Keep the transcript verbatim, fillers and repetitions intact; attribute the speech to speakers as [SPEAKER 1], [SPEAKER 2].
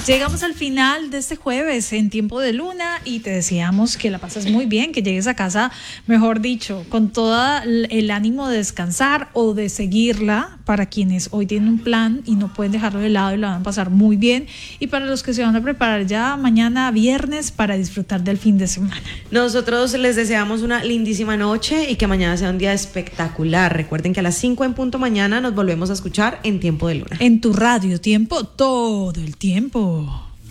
[SPEAKER 1] Llegamos al final de este jueves en Tiempo de Luna y te deseamos que la pases muy bien, que llegues a casa, mejor dicho, con todo el ánimo de descansar o de seguirla para quienes hoy tienen un plan y no pueden dejarlo de lado y la van a pasar muy bien, y para los que se van a preparar ya mañana viernes para disfrutar del fin de semana.
[SPEAKER 2] Nosotros les deseamos una lindísima noche y que mañana sea un día espectacular. Recuerden que a las cinco en punto mañana nos volvemos a escuchar en Tiempo de Luna.
[SPEAKER 1] En tu radio Tiempo, todo el tiempo.